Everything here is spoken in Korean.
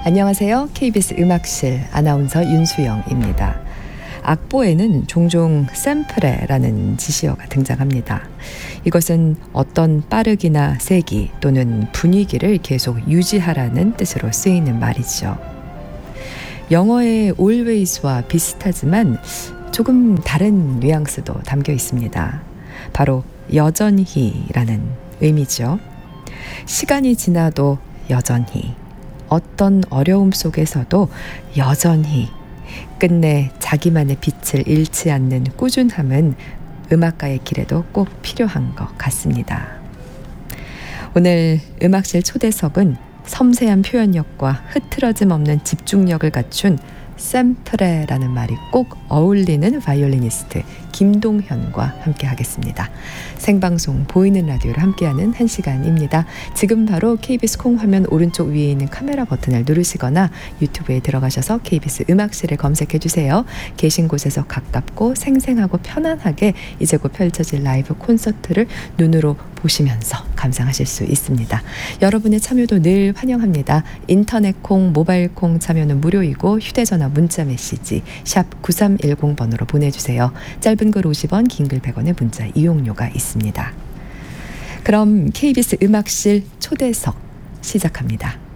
안녕하세요. KBS 음악실 아나운서 윤수영입니다. 악보에는 종종 샘플레라는 지시어가 등장합니다. 이것은 어떤 빠르기나 세기 또는 분위기를 계속 유지하라는 뜻으로 쓰이는 말이죠. 영어의 always와 비슷하지만 조금 다른 뉘앙스도 담겨 있습니다. 바로 여전히라는 의미죠. 시간이 지나도 여전히, 어떤 어려움 속에서도 여전히 끝내 자기만의 빛을 잃지 않는 꾸준함은 음악가의 길에도 꼭 필요한 것 같습니다. 오늘 음악실 초대석은 섬세한 표현력과 흐트러짐 없는 집중력을 갖춘 샘플레라는 말이 꼭 어울리는 바이올리니스트 김동현과 함께 하겠습니다. 생방송 보이는 라디오로 함께하는 1시간입니다. 지금 바로 KBS 콩 화면 오른쪽 위에 있는 카메라 버튼을 누르시거나 유튜브에 들어가셔서 KBS 음악실을 검색해 주세요. 계신 곳에서 가깝고 생생하고 편안하게 이제 곧 펼쳐질 라이브 콘서트를 눈으로 보시면서 감상하실 수 있습니다. 여러분의 참여도 늘 환영합니다. 인터넷 콩, 모바일 콩 참여는 무료이고 휴대전화 문자 메시지 샵 9310번으로 보내주세요. 짧은 글 50원, 긴 글 100원의 문자 이용료가 있습니다. 그럼 KBS 음악실 초대석 시작합니다.